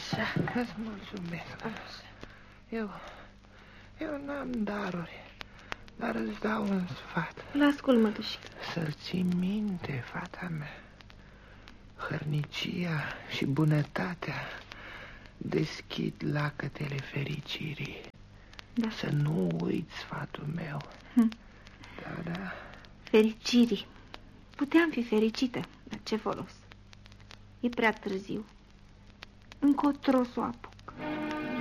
Așa. Îți mulțumesc. Eu n-am daruri, dar îți dau un sfat. L-ascult, mătușică. Să-l ții minte, fata mea. Hărnicia și bunătatea deschid lacătele fericirii. Da. Să nu uiți sfatul meu. Da. Fericirii. Puteam fi fericită, dar ce folos? E prea târziu. Încotro s-o apuc.